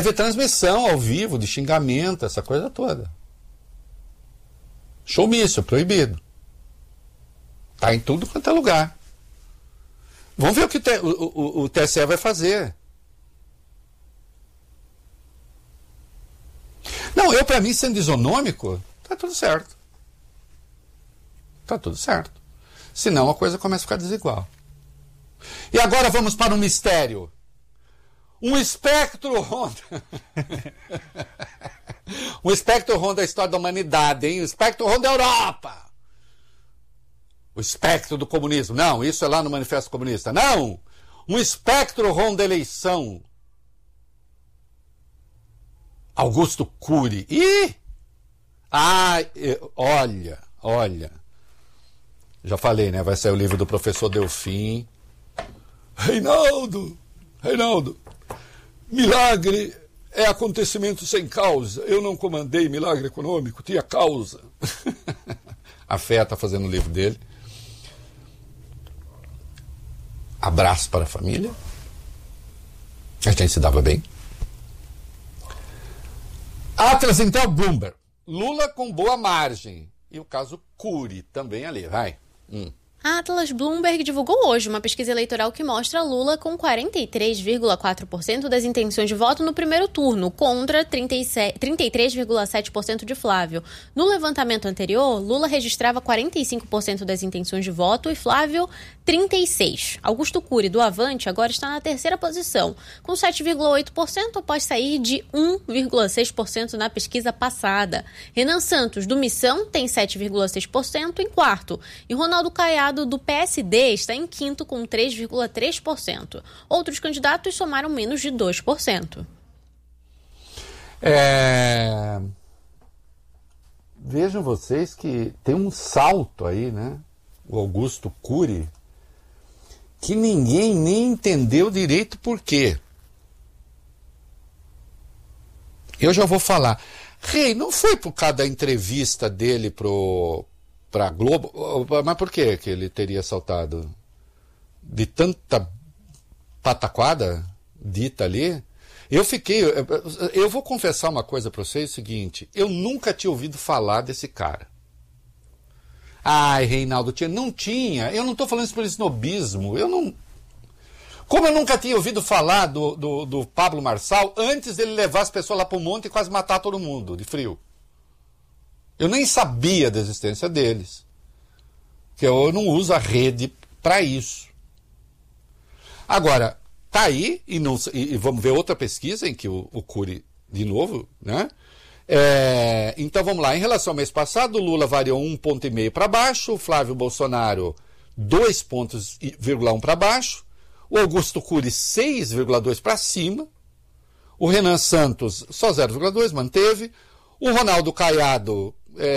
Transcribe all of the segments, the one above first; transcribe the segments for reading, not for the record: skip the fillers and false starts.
haver transmissão ao vivo de xingamento, essa coisa toda. Showmício, proibido. Está em tudo quanto é lugar. Vamos ver o que o TSE vai fazer. Não, para mim, sendo isonômico, tá tudo certo. Tá tudo certo. Senão a coisa começa a ficar desigual. E agora vamos para um mistério. Um espectro ronda. Um espectro ronda a história da humanidade, hein? O espectro ronda a Europa. O espectro do comunismo. Não, isso é lá no Manifesto Comunista. Não! Um espectro ronda a eleição. Augusto Cury. Ih! Olha. Já falei, né? Vai sair o livro do professor Delfim. Reinaldo. Milagre é acontecimento sem causa. Eu não comandei milagre econômico, tinha causa. A Fé está fazendo o livro dele. Abraço para a família. A gente se dava bem. Atlas Intel Bloomberg. Lula com boa margem. E o caso Cury também ali. Vai. A Atlas Bloomberg divulgou hoje uma pesquisa eleitoral que mostra Lula com 43,4% das intenções de voto no primeiro turno, contra 33,7% de Flávio. No levantamento anterior, Lula registrava 45% das intenções de voto e Flávio 36%. Augusto Cury, do Avante, agora está na terceira posição, com 7,8% após sair de 1,6% na pesquisa passada. Renan Santos, do Missão, tem 7,6% em quarto. E Ronaldo Caiado, do PSD, está em quinto com 3,3%. Outros candidatos somaram menos de 2%. Vejam vocês que tem um salto aí, né? O Augusto Cury, que ninguém nem entendeu direito por quê. Eu já vou falar. Não foi por causa da entrevista dele para Globo, mas por que ele teria saltado? De tanta pataquada dita ali? Eu vou confessar uma coisa para vocês, o seguinte, eu nunca tinha ouvido falar desse cara. Ai, Reinaldo, não tinha, eu não estou falando isso por snobismo, como eu nunca tinha ouvido falar do Pablo Marçal, antes dele levar as pessoas lá para o monte e quase matar todo mundo, de frio. Eu nem sabia da existência deles. Que eu não uso a rede para isso. Agora, tá aí, e vamos ver outra pesquisa em que o Cury, de novo, né? Então vamos lá. Em relação ao mês passado, o Lula variou 1,5 ponto para baixo, o Flávio Bolsonaro 2,1 pontos para baixo, o Augusto Cury 6,2 para cima, o Renan Santos só 0,2, manteve, o Ronaldo Caiado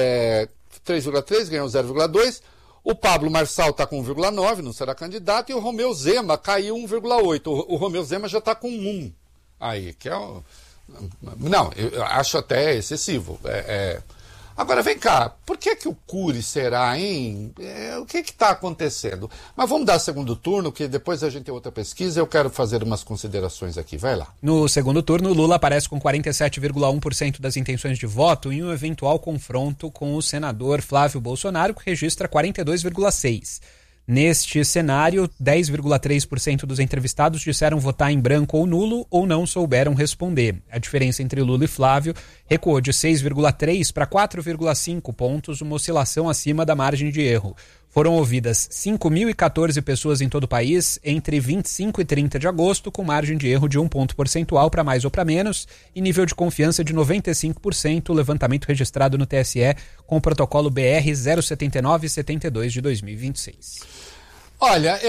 3,3, ganhou 0,2. O Pablo Marçal está com 1,9, não será candidato. E o Romeu Zema caiu 1,8. O Romeu Zema já está com 1. Aí, que é não, eu acho até excessivo. Agora, vem cá, por que o Cury será, hein? O que está acontecendo? Mas vamos dar segundo turno, que depois a gente tem outra pesquisa, eu quero fazer umas considerações aqui. Vai lá. No segundo turno, Lula aparece com 47,1% das intenções de voto em um eventual confronto com o senador Flávio Bolsonaro, que registra 42,6%. Neste cenário, 10,3% dos entrevistados disseram votar em branco ou nulo ou não souberam responder. A diferença entre Lula e Flávio recuou de 6,3 para 4,5 pontos, uma oscilação acima da margem de erro. Foram ouvidas 5.014 pessoas em todo o país entre 25 e 30 de agosto, com margem de erro de 1 ponto percentual para mais ou para menos e nível de confiança de 95%, levantamento registrado no TSE com o protocolo BR 07972 de 2026. Olha,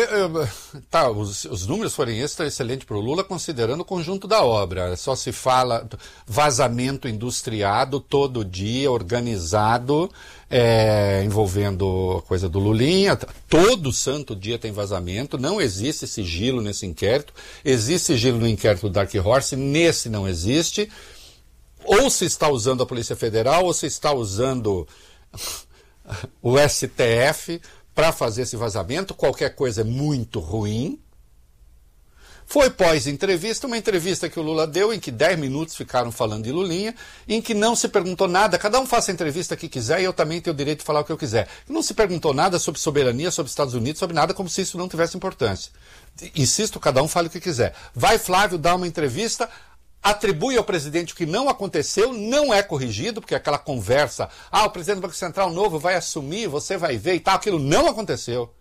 os números forem excelentes para o Lula, considerando o conjunto da obra. Só se fala vazamento industriado todo dia, organizado, envolvendo a coisa do Lulinha. Todo santo dia tem vazamento, não existe sigilo nesse inquérito. Existe sigilo no inquérito do Dark Horse, nesse não existe. Ou se está usando a Polícia Federal, ou se está usando o STF para fazer esse vazamento. Qualquer coisa é muito ruim. Foi pós-entrevista, uma entrevista que o Lula deu, em que 10 minutos ficaram falando de Lulinha, em que não se perguntou nada, cada um faça a entrevista que quiser e eu também tenho o direito de falar o que eu quiser. Não se perguntou nada sobre soberania, sobre Estados Unidos, sobre nada, como se isso não tivesse importância. Insisto, cada um fale o que quiser. Vai Flávio dar uma entrevista, atribui ao presidente o que não aconteceu, não é corrigido, porque aquela conversa, o presidente do Banco Central novo vai assumir, você vai ver e tal, aquilo não aconteceu.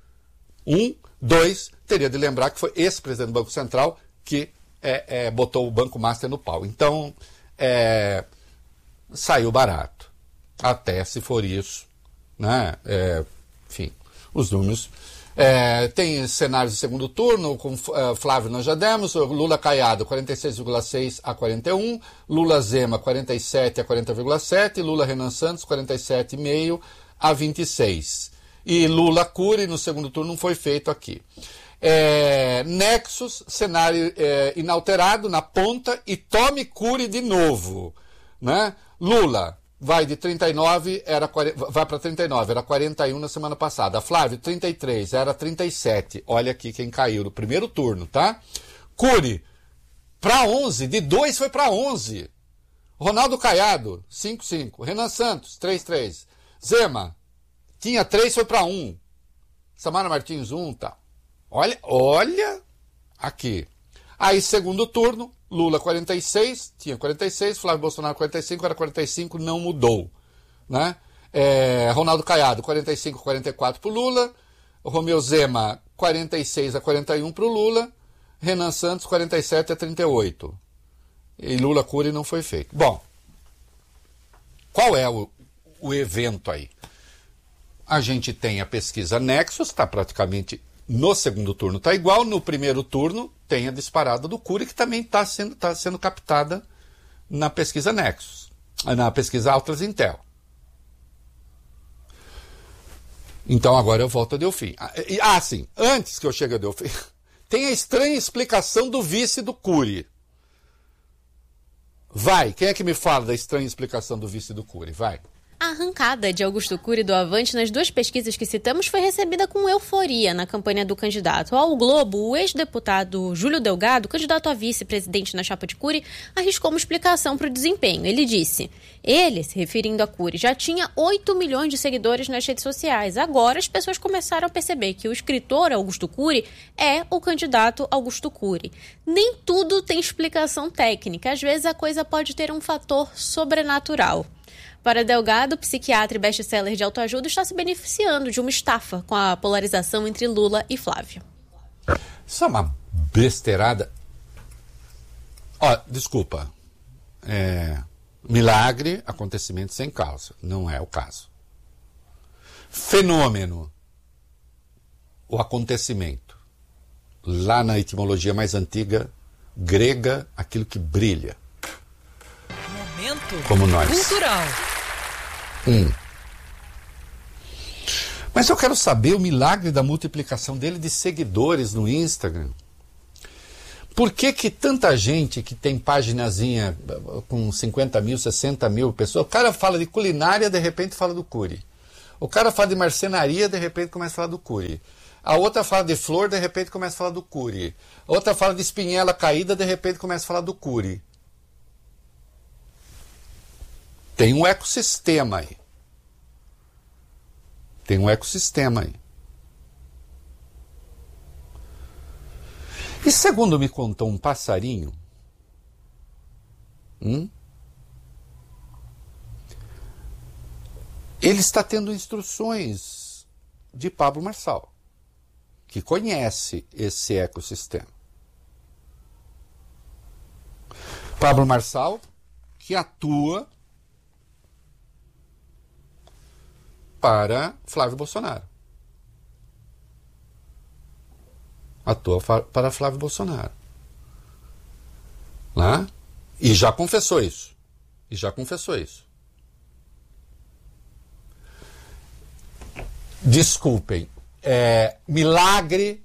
2, teria de lembrar que foi esse presidente do Banco Central que botou o Banco Master no pau. Então, saiu barato. Até se for isso, né? Enfim, os números. Tem cenários de segundo turno, com Flávio nós já demos, Lula Caiado 46,6 a 41, Lula Zema 47 a 40,7, Lula Renan Santos 47,5 a 26. E Lula Cury no segundo turno não foi feito aqui. Nexus, cenário inalterado na ponta e tome Cury de novo. Né? Lula vai de 39, vai para 39, era 41 na semana passada. Flávio, 33, era 37. Olha aqui quem caiu no primeiro turno, tá? Cury, para 11, de 2 foi para 11. Ronaldo Caiado, 5,5. Renan Santos, 3,3. Zema, tinha 3, foi para 1. Samara Martins, 1, tá. Olha aqui. Aí, segundo turno, Lula 46, tinha 46, Flávio Bolsonaro 45, era 45, não mudou. Né? Ronaldo Caiado, 45, 44 para o Lula. Romeu Zema, 46 a 41 para o Lula. Renan Santos, 47 a 38. E Lula Cury não foi feito. Bom, qual é o evento aí? A gente tem a pesquisa Nexus, está praticamente no segundo turno, está igual. No primeiro turno tem a disparada do Cury, que também está sendo captada na pesquisa Nexus, na pesquisa Atlas Intel. Então agora eu volto a Delfim. Sim, antes que eu chegue a Delfim, tem a estranha explicação do vice do Cury. Vai, quem é que me fala da estranha explicação do vice do Cury? Vai. A arrancada de Augusto Cury do Avante nas duas pesquisas que citamos foi recebida com euforia na campanha do candidato. Ao Globo, o ex-deputado Júlio Delgado, candidato a vice-presidente na chapa de Cury, arriscou uma explicação para o desempenho. Ele disse, se referindo a Cury, já tinha 8 milhões de seguidores nas redes sociais. Agora as pessoas começaram a perceber que o escritor Augusto Cury é o candidato Augusto Cury. Nem tudo tem explicação técnica. Às vezes a coisa pode ter um fator sobrenatural. Para Delgado, psiquiatra e best-seller de autoajuda, está se beneficiando de uma estafa com a polarização entre Lula e Flávio. Isso é uma besteirada. Desculpa. Milagre, acontecimento sem causa. Não é o caso. Fenômeno. O acontecimento. Lá na etimologia mais antiga, grega, aquilo que brilha. Momento como nós. Cultural. Mas eu quero saber o milagre da multiplicação dele de seguidores no Instagram. Por que tanta gente que tem paginazinha com 50 mil, 60 mil pessoas, o cara fala de culinária, de repente fala do Cury. O cara fala de marcenaria, de repente começa a falar do Cury. A outra fala de flor, de repente começa a falar do Cury. A outra fala de espinhela caída, de repente começa a falar do Cury. Tem um ecossistema aí. Tem um ecossistema aí. E segundo me contou um passarinho, ele está tendo instruções de Pablo Marçal, que conhece esse ecossistema. Pablo Marçal, que atua para Flávio Bolsonaro. Atua para Flávio Bolsonaro. Lá? E já confessou isso. Desculpem. Milagre.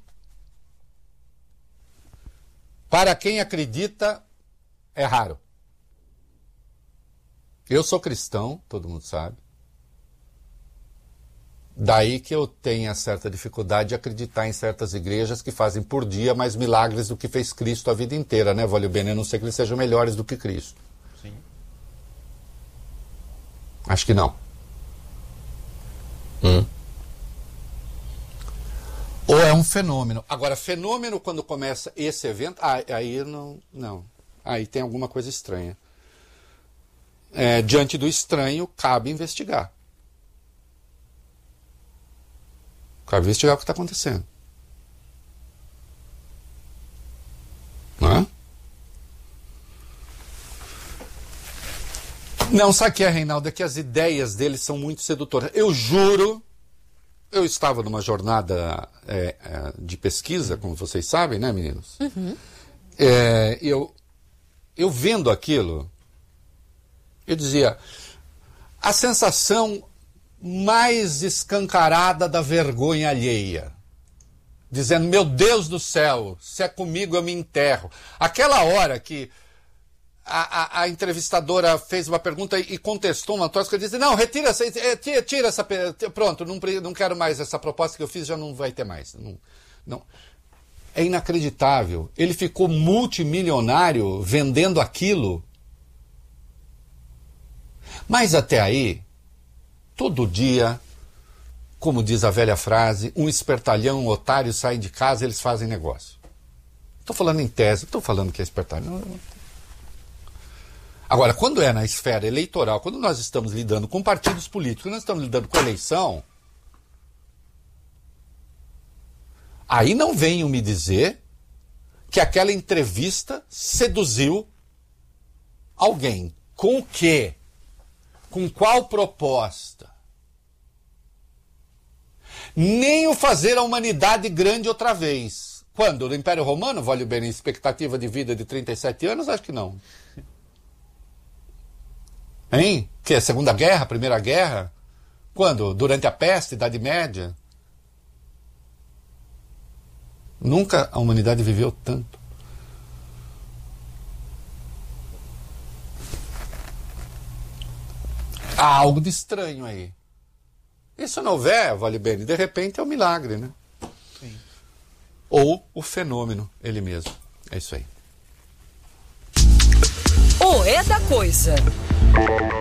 Para quem acredita, é raro. Eu sou cristão, todo mundo sabe. Daí que eu tenho certa dificuldade de acreditar em certas igrejas que fazem por dia mais milagres do que fez Cristo a vida inteira, né, Voglio Bene? A não ser que eles sejam melhores do que Cristo. Sim. Acho que não. Ou é um fenômeno. Agora, fenômeno, quando começa esse evento, aí não. Aí tem alguma coisa estranha. Diante do estranho, cabe investigar. Cabe investigar o que está acontecendo. Não é? Não, sabe o que é, Reinaldo? É que as ideias deles são muito sedutoras. Eu juro, eu estava numa jornada de pesquisa, como vocês sabem, né, meninos? Uhum. Eu vendo aquilo, eu dizia, a sensação mais escancarada da vergonha alheia. Dizendo, meu Deus do céu, se é comigo eu me enterro. Aquela hora que a entrevistadora fez uma pergunta e contestou uma tosca, disse, não, retira essa, tira essa, pronto, não quero mais essa proposta que eu fiz, já não vai ter mais. Não. É inacreditável. Ele ficou multimilionário vendendo aquilo. Mas até aí, todo dia, como diz a velha frase, um espertalhão, um otário saem de casa e eles fazem negócio. Estou falando em tese, estou falando que é espertalhão. Agora, quando é na esfera eleitoral, quando nós estamos lidando com partidos políticos, quando nós estamos lidando com eleição, aí não venham me dizer que aquela entrevista seduziu alguém. Com o quê? Com qual proposta? Nem o fazer a humanidade grande outra vez. Quando? No Império Romano, Voglio Bene, expectativa de vida de 37 anos? Acho que não. Hein? Que é Segunda Guerra, Primeira Guerra? Quando? Durante a peste, Idade Média? Nunca a humanidade viveu tanto. Há algo de estranho aí. E se não houver, Voglio Bene, de repente é um milagre, né? Sim. Ou o fenômeno, ele mesmo. É isso aí. O É da Coisa.